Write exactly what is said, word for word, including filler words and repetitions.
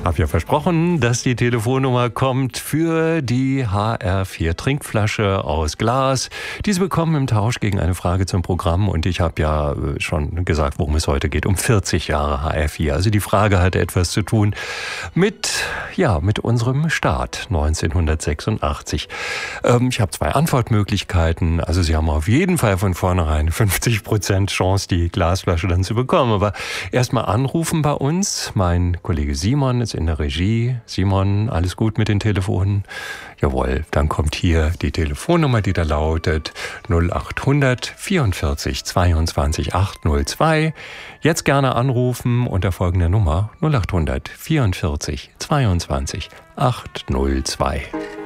Hab ja versprochen, dass die Telefonnummer kommt für die H R vier Trinkflasche aus Glas. Diese bekommen im Tausch gegen eine Frage zum Programm und ich habe ja schon gesagt, worum es heute geht, um vierzig Jahre H R vier. Also die Frage hat etwas zu tun mit, ja, mit unserem Start neunzehnhundertsechsundachtzig. Ähm, ich habe zwei Antwortmöglichkeiten. Also Sie haben auf jeden Fall von vornherein fünfzig Prozent Chance, die Glasflasche dann zu bekommen. Aber erstmal anrufen bei uns. Mein Kollege Simon ist in der Regie. Simon, alles gut mit den Telefonen? Jawohl, dann kommt hier die Telefonnummer, die da lautet null acht hundert vierundvierzig zweiundzwanzig achthundertzwei. Jetzt gerne anrufen unter folgender Nummer null acht hundert vierundvierzig zweiundzwanzig achthundertzwei.